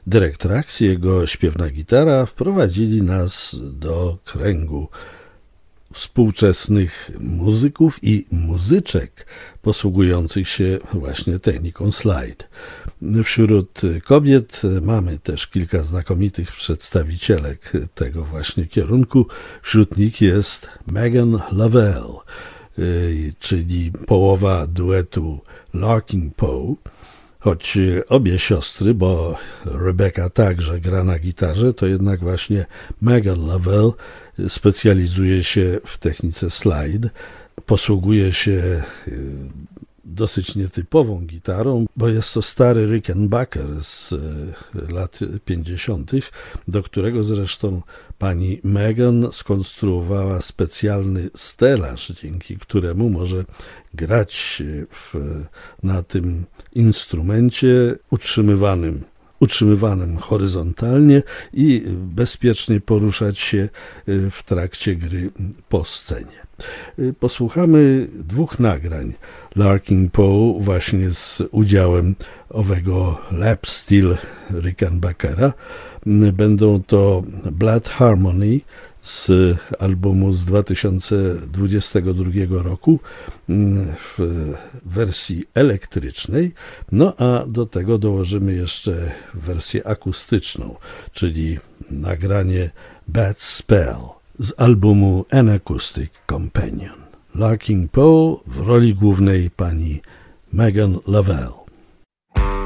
Derek Trucks i jego śpiewna gitara wprowadzili nas do kręgu współczesnych muzyków i muzyczek posługujących się właśnie techniką slide. Wśród kobiet mamy też kilka znakomitych przedstawicielek tego właśnie kierunku. Wśród nich jest Megan Lavelle, czyli połowa duetu Larkin Poe. Choć obie siostry, bo Rebecca także gra na gitarze, to jednak właśnie Megan Lavelle specjalizuje się w technice slide. Posługuje się dosyć nietypową gitarą, bo jest to stary Rickenbacker z lat 50., do którego zresztą pani Megan skonstruowała specjalny stelaż, dzięki któremu może grać na tym instrumencie utrzymywanym horyzontalnie i bezpiecznie poruszać się w trakcie gry po scenie. Posłuchamy dwóch nagrań Larkin Poe właśnie z udziałem owego lap steel Rickenbackera. Będą to Blood Harmony z albumu z 2022 roku w wersji elektrycznej, no a do tego dołożymy jeszcze wersję akustyczną, czyli nagranie Bad Spell z albumu An Acoustic Companion. Larkin Poe w roli głównej pani Megan Lavelle.